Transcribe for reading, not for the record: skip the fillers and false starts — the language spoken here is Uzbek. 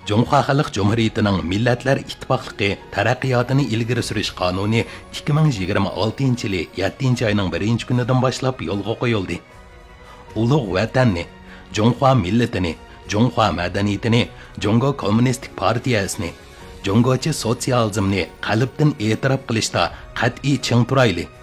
Cumhuriyet Xalq Cumhuriyetining Millatlar İttifaqlığı taraqqiyotini ilgari surish qonuni 2026 yili 7 oyning 1 kunidan boshlab yo'lga qo'yildi. Ulug' vatanni, Cumhuriyet millatini, Cumhuriyet madaniyatini, Jungo Kommunistik partiyasini, Jungochi sotsializmni qalbdan e'tirof qilishda qat'iy ching turayli.